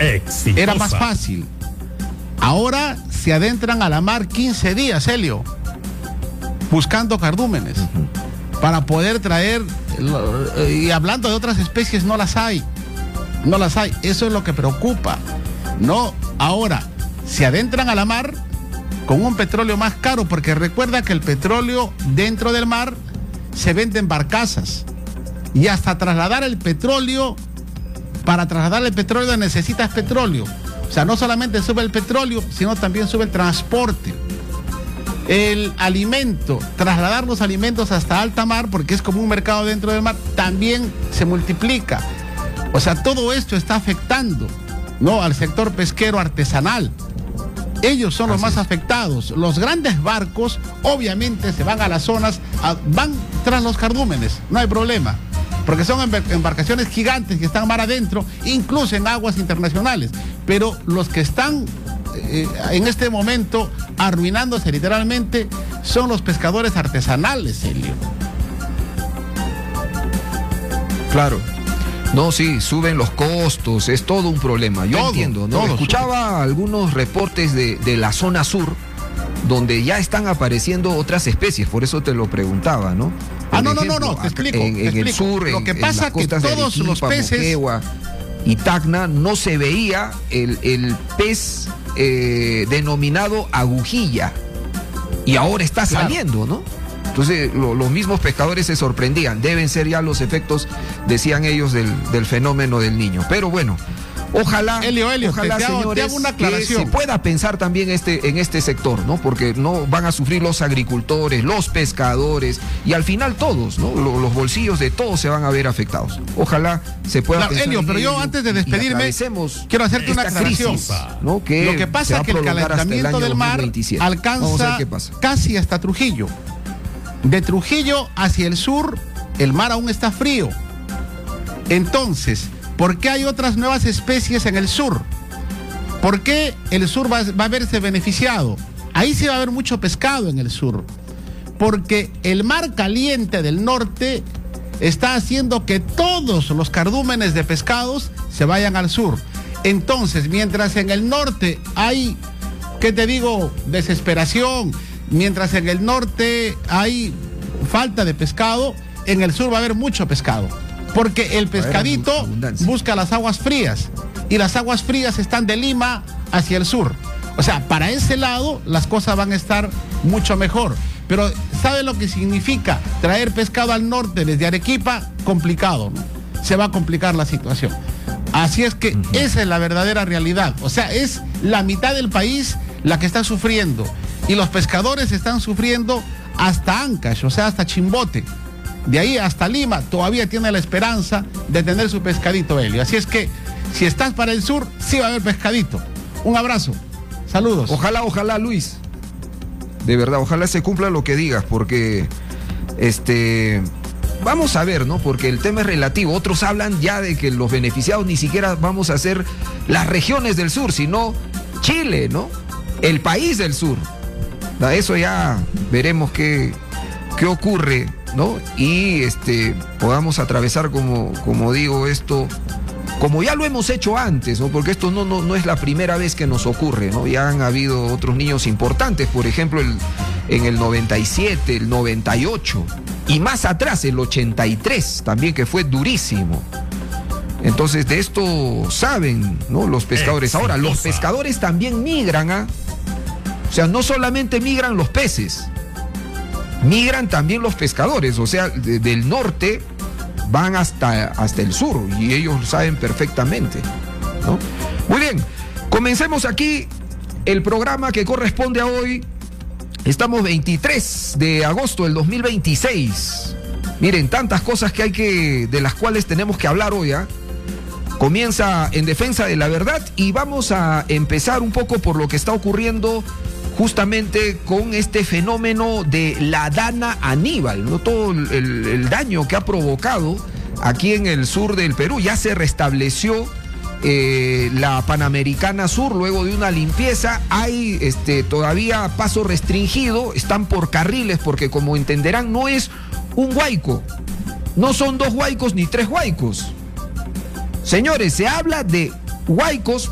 Exitosa. Era más fácil. Ahora se adentran a la mar 15 días, Helio, buscando cardúmenes para poder traer, y hablando de otras especies, no las hay. No las hay. Eso es lo que preocupa. No, ahora se adentran a la mar con un petróleo más caro, porque recuerda que el petróleo dentro del mar se vende en barcazas, y hasta trasladar el petróleo, para trasladar el petróleo necesitas petróleo. O sea, no solamente sube el petróleo, sino también sube el transporte. El alimento, trasladar los alimentos hasta alta mar, porque es como un mercado dentro del mar, también se multiplica. O sea, todo esto está afectando, ¿no?, al sector pesquero artesanal. Ellos son los más afectados. Los grandes barcos, obviamente, se van a las zonas, van tras los cardúmenes, no hay problema, porque son embarcaciones gigantes que están mar adentro, incluso en aguas internacionales. Pero los que están en este momento arruinándose literalmente son los pescadores artesanales, Helio. Claro. No, sí, suben los costos, es todo un problema. Yo entiendo, ¿no? Escuchaba algunos reportes de la zona sur, donde ya están apareciendo otras especies, por eso te lo preguntaba, ¿no? No, te explico. En el sur, lo que pasa es que todos los peces, Moquegua y Tacna, no se veía el pez denominado agujilla, y ahora está saliendo, ¿no? Entonces los mismos pescadores se sorprendían. Deben ser ya los efectos, decían ellos, del fenómeno del Niño. Pero bueno, ojalá, ojalá, señores, te hago una aclaración, que se pueda pensar también en este sector, ¿no? Porque no van a sufrir los agricultores, los pescadores, y al final todos, ¿no? Los bolsillos de todos se van a ver afectados. Ojalá se pueda pensar. Helio, pero yo antes de despedirme quiero hacerte una aclaración, crisis, ¿no? Que lo que pasa es que el calentamiento del mar 2027. alcanza casi hasta Trujillo. De Trujillo hacia el sur, el mar aún está frío. Entonces, ¿por qué hay otras nuevas especies en el sur? ¿Por qué el sur va a verse beneficiado? Ahí sí va a haber mucho pescado en el sur. Porque el mar caliente del norte está haciendo que todos los cardúmenes de pescados se vayan al sur. Entonces, mientras en el norte hay, ¿qué te digo?, desesperación, mientras en el norte hay falta de pescado, en el sur va a haber mucho pescado, porque el pescadito busca las aguas frías, y las aguas frías están de Lima hacia el sur. O sea, para ese lado las cosas van a estar mucho mejor. Pero ¿sabe lo que significa traer pescado al norte desde Arequipa? Complicado, ¿no? Se va a complicar la situación. Así es que esa es la verdadera realidad. O sea, es la mitad del país la que está sufriendo, y los pescadores están sufriendo hasta Ancash, o sea, hasta Chimbote. De ahí hasta Lima todavía tiene la esperanza de tener su pescadito, Helio. Así es que si estás para el sur, sí va a haber pescadito. Un abrazo, saludos. Ojalá, Luis. De verdad, ojalá se cumpla lo que digas, porque vamos a ver, ¿no? Porque el tema es relativo. Otros hablan ya de que los beneficiados ni siquiera vamos a ser las regiones del sur, sino Chile, ¿no? El país del sur. Eso ya veremos qué ocurre, ¿no? Y podamos atravesar, como digo, esto, como ya lo hemos hecho antes, ¿no? Porque esto no es la primera vez que nos ocurre, ¿no? Ya han habido otros niños importantes, por ejemplo, en el 97, el 98, y más atrás, el 83, también, que fue durísimo. Entonces, de esto saben, ¿no?, los pescadores. Ahora, los pescadores también migran, ¿ah? O sea, no solamente migran los peces, migran también los pescadores. O sea, del norte van hasta el sur, y ellos lo saben perfectamente, ¿no? Muy bien, comencemos aquí el programa que corresponde a hoy. Estamos 23 de agosto del 2026. Miren, tantas cosas de las cuales tenemos que hablar hoy, ¿ah? Comienza En Defensa de la Verdad, y vamos a empezar un poco por lo que está ocurriendo justamente con este fenómeno de la Dana Aníbal, ¿no? Todo el daño que ha provocado aquí en el sur del Perú. Ya se restableció la Panamericana Sur luego de una limpieza. Hay todavía paso restringido, están por carriles, porque como entenderán, no es un huaico, no son 2 huaicos ni 3 huaicos. Señores, se habla de huaicos